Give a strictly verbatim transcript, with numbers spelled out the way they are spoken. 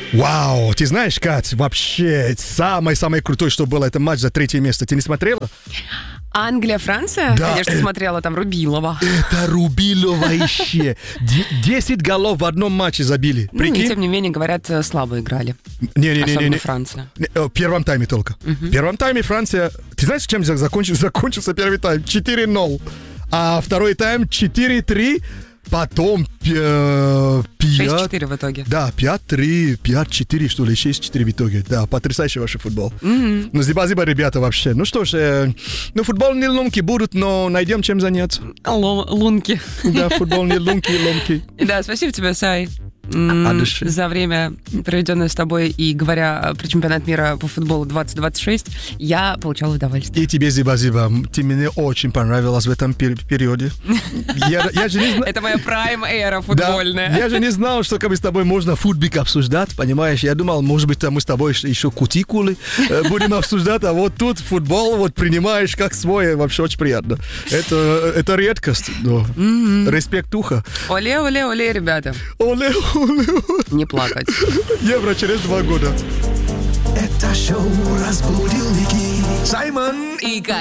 Вау, ты знаешь, Кать, вообще самое-самое крутое, что было, это матч за третье место. Ты не смотрела? Англия-Франция? Да. Конечно, смотрела, там Рубилова. Это Рубилова еще. Десять голов в одном матче забили. Ну, и Прикинь? тем не менее, говорят, слабо играли. Не-не-не. Особенно Франция. В первом тайме только. В первом тайме Франция... Ты знаешь, чем закончился, закончился первый тайм? четыре ноль. А второй тайм четыре три. Потом э, пять... шесть четыре в итоге. Да, пять три, пять четыре, что ли, шесть четыре в итоге. Да, потрясающий ваш футбол. Mm-hmm. Ну, спасибо, ребята, вообще. Ну что ж, э, ну, футбольные ломки будут, но найдем чем заняться. Л- лунки. Да, футбольные ломки и ломки. Да, спасибо тебе, Сай, м- за время, проведенное с тобой. И говоря про чемпионат мира по футболу двадцать двадцать шесть, я получала удовольствие. И тебе спасибо. Ты мне очень понравилась в этом пер- периоде. Я, я же не зна... Это моя прайм-эра футбольная. Да, я же не знал, что как бы с тобой можно футбик обсуждать, понимаешь? Я думал, может быть, там мы с тобой еще кутикулы э, будем обсуждать, а вот тут футбол вот принимаешь как свой, вообще очень приятно. Это, это редкость, но mm-hmm. респектуха. Оле, оле, оле, ребята. Оле, оле, оле. Не плакать. Евро через два года. Это шоу разбудил Ники, Саймон и